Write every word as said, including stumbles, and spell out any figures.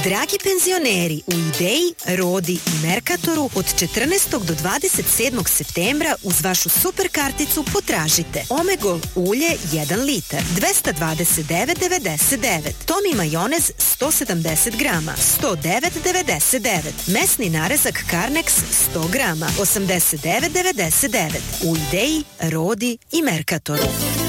Dragi penzioneri, u Ideji, Rodi i Merkatoru od četrnaestog do dvadeset sedmog septembra uz vašu super karticu potražite Omegol ulje jedan litar, dvesta dvadeset devet devedeset devet, Tomi majonez sto sedamdeset grama, sto devet devedeset devet, mesni narezak Carnex sto grama, osamdeset devet devedeset devet. U Ideji, Rodi i Merkatoru.